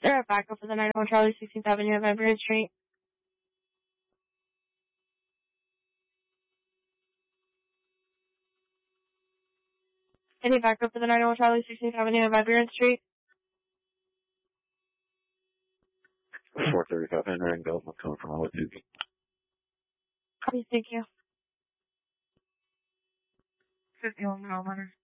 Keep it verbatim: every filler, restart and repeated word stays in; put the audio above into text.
They're back up for the nine oh one Charlie, sixteenth Avenue of Everett Street. Any back up for the nine oh one Charlie, sixteenth Avenue of Everett Street. four thirty-five Henry and Delta coming from Hollywood. Copy, thank you. fifty-one mile letter.